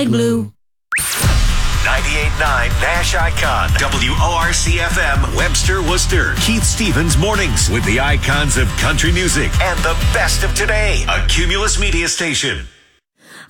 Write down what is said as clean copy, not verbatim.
Blue. 98.9 Nash Icon. WORC-FM, Webster, Worcester. Keith Stevens Mornings with the icons of country music and the best of today. A Cumulus Media Station.